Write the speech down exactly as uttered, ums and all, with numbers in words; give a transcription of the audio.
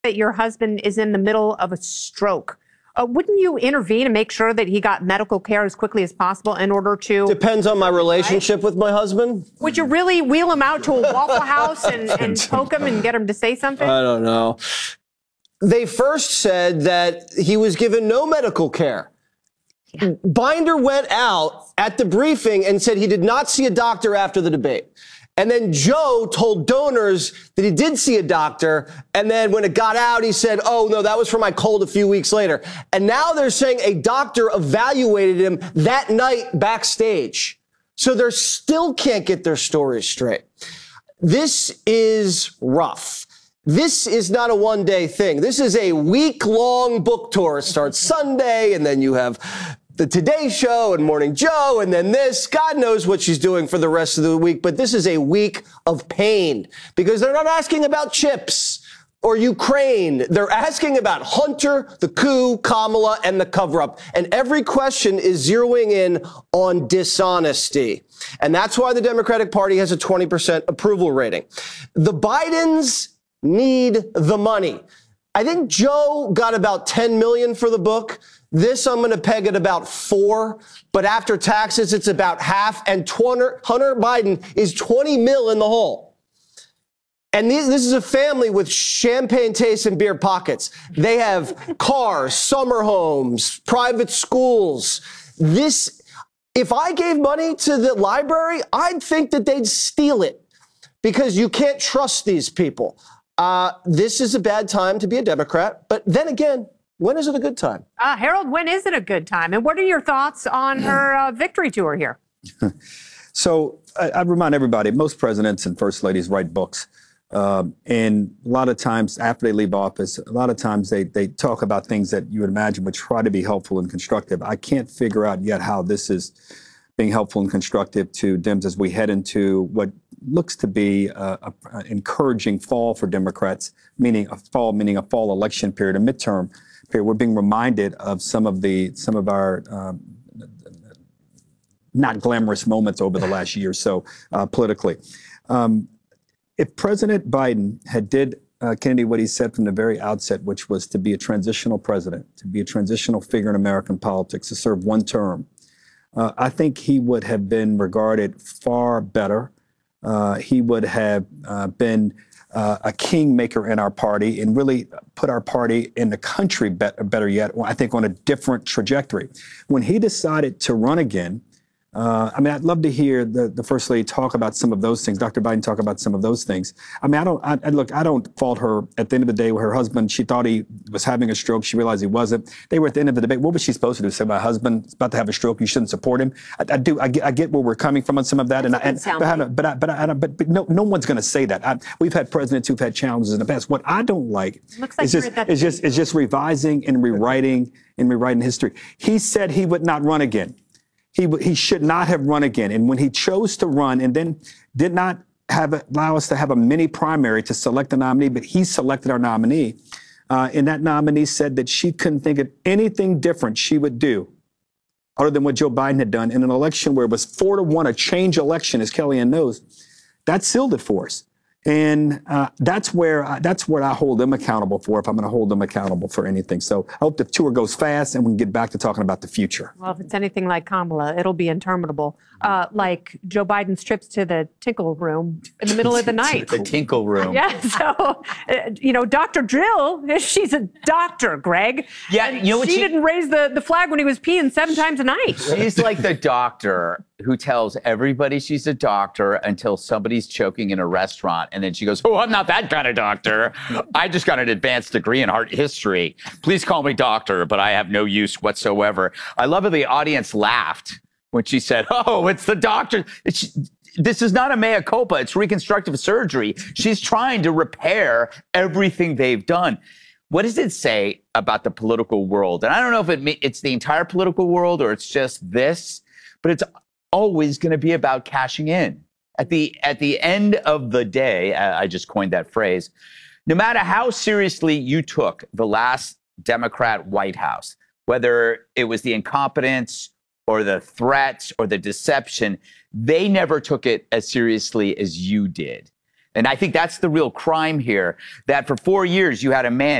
that your husband is in the middle of a stroke. Uh, wouldn't you intervene and make sure that he got medical care as quickly as possible in order to... Depends on my relationship right? with my husband. Would you really wheel him out to a Waffle House and, and poke him and get him to say something? I don't know. They first said that he was given no medical care. Yeah. Binder went out at the briefing and said he did not see a doctor after the debate. And then Joe told donors that he did see a doctor. And then when it got out, he said, oh, no, that was for my cold a few weeks later. And now they're saying a doctor evaluated him that night backstage. So they still can't get their stories straight. This is rough. This is not a one-day thing. This is a week-long book tour. It starts Sunday, and then you have the Today Show and Morning Joe, and then this. God knows what she's doing for the rest of the week, but this is a week of pain because they're not asking about chips or Ukraine. They're asking about Hunter, the coup, Kamala, and the cover-up. And every question is zeroing in on dishonesty. And that's why the Democratic Party has a twenty percent approval rating. The Bidens need the money. I think Joe got about ten million dollars for the book. This I'm going to peg at about four, but after taxes, it's about half. And Hunter Biden is twenty mil in the hole. And these, this is a family with champagne tastes and beer pockets. They have cars, summer homes, private schools. This, if I gave money to the library, I'd think that they'd steal it because you can't trust these people. Uh, this is a bad time to be a Democrat. But then again, when is it a good time? Uh, Harold, when is it a good time? And what are your thoughts on her uh, victory tour here? So I, I remind everybody, most presidents and first ladies write books. Um, and a lot of times after they leave office, a lot of times they, they talk about things that you would imagine would try to be helpful and constructive. I can't figure out yet how this is being helpful and constructive to Dems as we head into what looks to be an encouraging fall for Democrats, meaning a fall, meaning a fall election period, a midterm period. We're being reminded of some of the some of our um, not glamorous moments over the last year or so uh, politically. Um, if President Biden had did uh, Kennedy what he said from the very outset, which was to be a transitional president, to be a transitional figure in American politics, to serve one term, uh, I think he would have been regarded far better. Uh, he would have uh, been uh, a kingmaker in our party and really put our party in the country, be better yet, I think on a different trajectory. When he decided to run again, Uh, I mean, I'd love to hear the, the First Lady talk about some of those things, Doctor Biden talk about some of those things. I mean, I don't, I, I, look, I don't fault her. At the end of the day, with her husband, she thought he was having a stroke. She realized he wasn't. They were at the end of the debate. What was she supposed to do? Say, my husband's about to have a stroke. You shouldn't support him. I, I do. I get, I get where we're coming from on some of that. That's and, I, and but, I, but, I, but, I, but, but no, no one's going to say that. I, we've had presidents who've had challenges in the past. What I don't like, Looks like is, just, is, just, is just revising and rewriting and rewriting history. He said he would not run again. He, he should not have run again. And when he chose to run and then did not have a, allow us to have a mini primary to select a nominee, but he selected our nominee, uh, and that nominee said that she couldn't think of anything different she would do other than what Joe Biden had done in an election where it was four to one, a change election, as Kellyanne knows. That sealed it for us. And uh, that's where I, that's what I hold them accountable for, if I'm going to hold them accountable for anything. So I hope the tour goes fast and we can get back to talking about the future. Well, if it's anything like Kamala, it'll be interminable. Uh, like Joe Biden's trips to the Tinkle Room in the middle of the night. The Tinkle Room. Yeah. So, uh, you know, Doctor Drill, she's a doctor, Greg. Yeah. And you know what she, she didn't raise the, the flag when he was peeing seven times a night. She's like the doctor who tells everybody she's a doctor until somebody's choking in a restaurant. And then she goes, oh, I'm not that kind of doctor. I just got an advanced degree in art history. Please call me doctor, but I have no use whatsoever. I love how the audience laughed when she said, oh, it's the doctor. It's, this is not a mea culpa. It's reconstructive surgery. She's trying to repair everything they've done. What does it say about the political world? And I don't know if it, it's the entire political world or it's just this, but it's always going to be about cashing in. At the, at the end of the day, I just coined that phrase, no matter how seriously you took the last Democrat White House, whether it was the incompetence or the threats or the deception, they never took it as seriously as you did. And I think that's the real crime here, that for four years you had a man